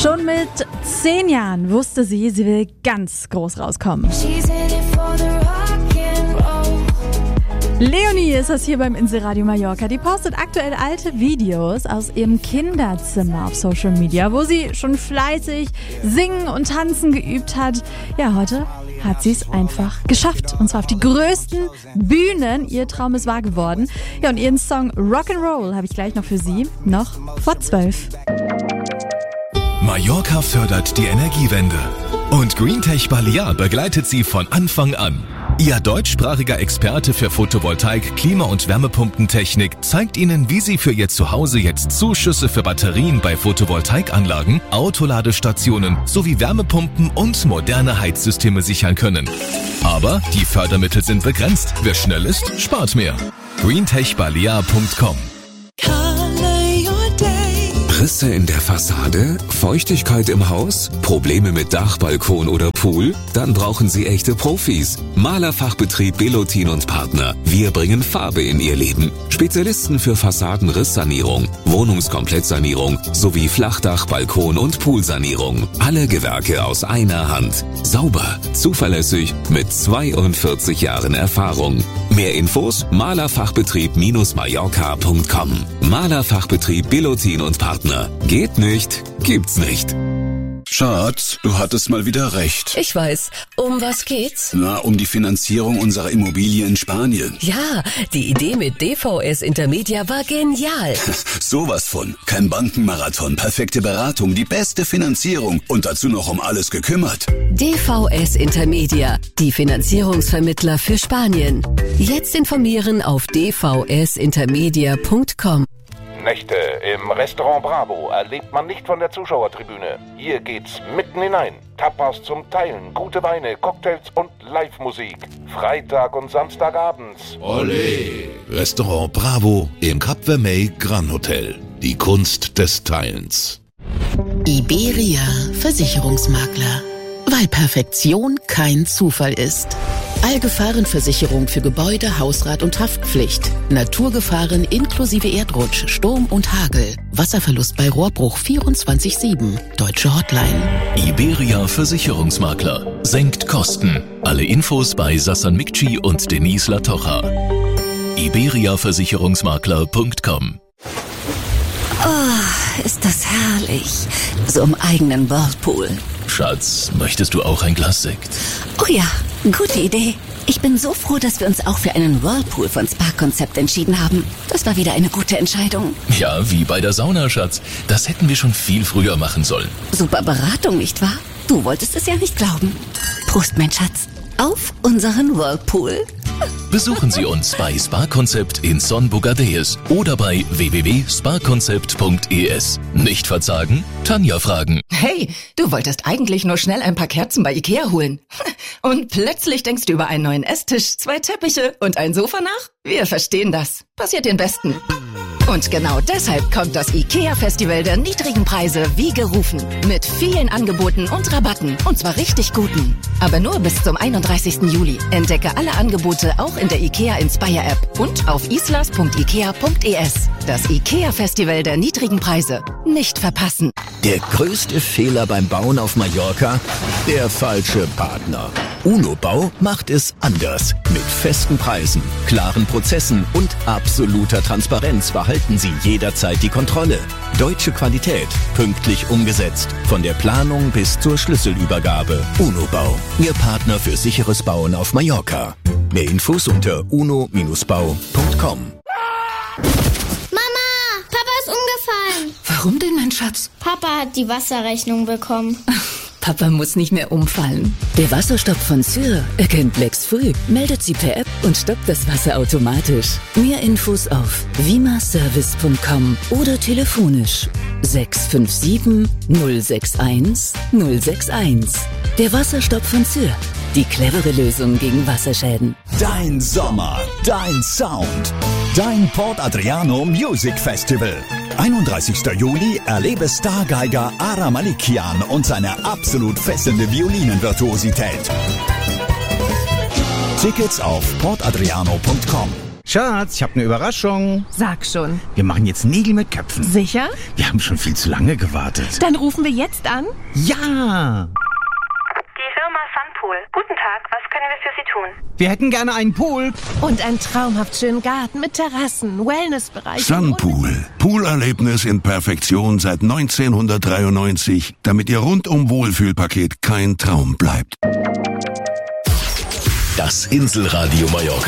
Schon mit 10 Jahren wusste sie will ganz groß rauskommen. Leonie ist das hier beim Inselradio Mallorca. Die postet aktuell alte Videos aus ihrem Kinderzimmer auf Social Media, wo sie schon fleißig singen und tanzen geübt hat. Ja, heute hat sie es einfach geschafft. Und zwar auf die größten Bühnen. Ihr Traum ist wahr geworden. Ja, und ihren Song Rock'n'Roll habe ich gleich noch für Sie. Noch vor 12. Mallorca fördert die Energiewende. Und Greentech Balear begleitet sie von Anfang an. Ihr deutschsprachiger Experte für Photovoltaik, Klima- und Wärmepumpentechnik zeigt Ihnen, wie Sie für Ihr Zuhause jetzt Zuschüsse für Batterien bei Photovoltaikanlagen, Autoladestationen sowie Wärmepumpen und moderne Heizsysteme sichern können. Aber die Fördermittel sind begrenzt. Wer schnell ist, spart mehr. greentechbalear.com. Risse in der Fassade? Feuchtigkeit im Haus? Probleme mit Dach, Balkon oder Pool? Dann brauchen Sie echte Profis. Malerfachbetrieb Belotin und Partner. Wir bringen Farbe in Ihr Leben. Spezialisten für Fassadenrisssanierung, Wohnungskomplettsanierung sowie Flachdach, Balkon und Poolsanierung. Alle Gewerke aus einer Hand. Sauber, zuverlässig, mit 42 Jahren Erfahrung. Mehr Infos? Malerfachbetrieb-mallorca.com. Malerfachbetrieb Belotin und Partner. Geht nicht, gibt's nicht. Schatz, du hattest mal wieder recht. Ich weiß. Um was geht's? Na, um die Finanzierung unserer Immobilie in Spanien. Ja, die Idee mit DVS Intermedia war genial. Sowas von. Kein Bankenmarathon, perfekte Beratung, die beste Finanzierung und dazu noch um alles gekümmert. DVS Intermedia, die Finanzierungsvermittler für Spanien. Jetzt informieren auf dvsintermedia.com. Nächte im Restaurant Bravo erlebt man nicht von der Zuschauertribüne. Hier geht's mitten hinein. Tapas zum Teilen, gute Weine, Cocktails und Live-Musik. Freitag und Samstagabends. Olé! Restaurant Bravo im Cap Vermey Gran Hotel. Die Kunst des Teilens. Iberia Versicherungsmakler. Weil Perfektion kein Zufall ist. Allgefahrenversicherung für Gebäude, Hausrat und Haftpflicht. Naturgefahren inklusive Erdrutsch, Sturm und Hagel. Wasserverlust bei Rohrbruch 24/7. Deutsche Hotline. Iberia Versicherungsmakler. Senkt Kosten. Alle Infos bei Sassan Mikci und Denise Latocha. iberiaversicherungsmakler.com. Oh, ist das herrlich. So im eigenen Whirlpool. Schatz, möchtest du auch ein Glas Sekt? Oh ja, gute Idee. Ich bin so froh, dass wir uns auch für einen Whirlpool von Spa-Konzept entschieden haben. Das war wieder eine gute Entscheidung. Ja, wie bei der Sauna, Schatz. Das hätten wir schon viel früher machen sollen. Super Beratung, nicht wahr? Du wolltest es ja nicht glauben. Prost, mein Schatz. Auf unseren Whirlpool. Besuchen Sie uns bei Spa-Konzept in Son Bogadeus oder bei www.spakonzept.es. Nicht verzagen, Tanja fragen. Hey, du wolltest eigentlich nur schnell ein paar Kerzen bei Ikea holen. Und plötzlich denkst du über einen neuen Esstisch, 2 Teppiche und ein Sofa nach? Wir verstehen das. Passiert den Besten. Und genau deshalb kommt das IKEA-Festival der niedrigen Preise wie gerufen. Mit vielen Angeboten und Rabatten. Und zwar richtig guten. Aber nur bis zum 31. Juli. Entdecke alle Angebote auch in der IKEA Inspire-App und auf islas.ikea.es. Das IKEA-Festival der niedrigen Preise. Nicht verpassen. Der größte Fehler beim Bauen auf Mallorca? Der falsche Partner. UNO-Bau macht es anders. Mit festen Preisen, klaren Prozessen und absoluter Transparenz behalten Sie jederzeit die Kontrolle. Deutsche Qualität, pünktlich umgesetzt. Von der Planung bis zur Schlüsselübergabe. UNO-Bau, Ihr Partner für sicheres Bauen auf Mallorca. Mehr Infos unter uno-bau.com. Mama, Papa ist umgefallen. Warum denn, mein Schatz? Papa hat die Wasserrechnung bekommen. Papa muss nicht mehr umfallen. Der Wasserstopp von Syr erkennt Lecks früh, meldet sie per App und stoppt das Wasser automatisch. Mehr Infos auf vimaservice.com oder telefonisch 657 061 061. Der Wasserstopp von Syr. Die clevere Lösung gegen Wasserschäden. Dein Sommer, dein Sound, dein Port Adriano Music Festival. 31. Juli erlebe Stargeiger Ara Malikian und seine absolut fesselnde Violinenvirtuosität. Tickets auf portadriano.com. Schatz, ich habe eine Überraschung. Sag schon. Wir machen jetzt Nägel mit Köpfen. Sicher? Wir haben schon viel zu lange gewartet. Dann rufen wir jetzt an. Ja! Die Firma Sunpool. Guten Tag, was können wir für Sie tun? Wir hätten gerne einen Pool. Und einen traumhaft schönen Garten mit Terrassen, Wellnessbereich. Sunpool. Poolerlebnis in Perfektion seit 1993, damit Ihr rundum Wohlfühlpaket kein Traum bleibt. Das Inselradio Mallorca.